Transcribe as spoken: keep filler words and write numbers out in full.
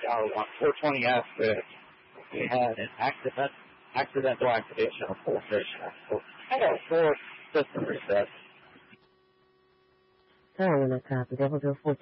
our four twenty F, we had an accident, accidental activation of full station. So I got four system resets. Tower will not copy. Double zero four